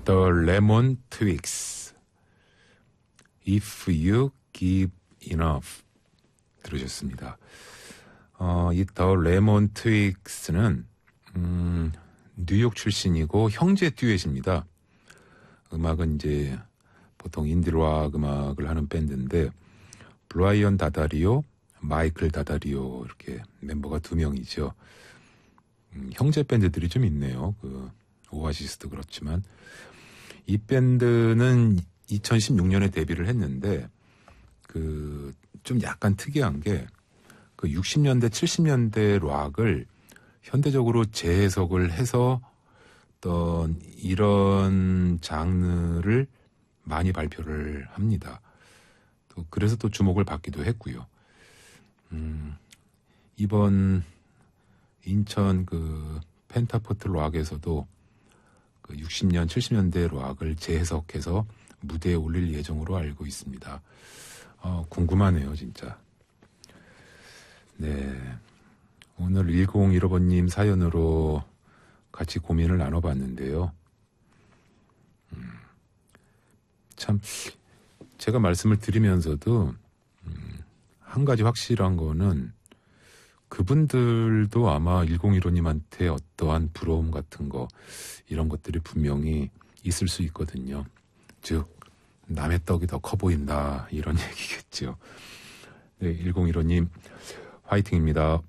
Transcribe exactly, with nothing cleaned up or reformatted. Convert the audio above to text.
The Lemon Twigs. If You Give Enough. 들으셨습니다. 어, 이 The Lemon Twigs는 음, 뉴욕 출신이고 형제 듀엣입니다. 음악은 이제 보통 인디락 음악을 하는 밴드인데 브라이언 다다리오, 마이클 다다리오 이렇게 멤버가 두 명이죠. 음, 형제 밴드들이 좀 있네요. 그 오아시스도 그렇지만 이 밴드는 이천십육 년에 데뷔를 했는데 그 좀 약간 특이한 게 그 육십 년대, 칠십 년대 락을 현대적으로 재해석을 해서 어떤 이런 장르를 많이 발표를 합니다. 또 그래서 또 주목을 받기도 했고요. 음, 이번 인천 그 펜타포트 락에서도 그 육십 년, 칠십 년대 락을 재해석해서 무대에 올릴 예정으로 알고 있습니다. 어, 궁금하네요, 진짜. 네. 오늘 천십일 번님 사연으로 같이 고민을 나눠봤는데요. 음, 참, 제가 말씀을 드리면서도, 음, 한 가지 확실한 거는 그분들도 아마 천십일호님한테 어떠한 부러움 같은 거, 이런 것들이 분명히 있을 수 있거든요. 즉, 남의 떡이 더 커 보인다, 이런 얘기겠죠. 네, 천십일호님, 화이팅입니다.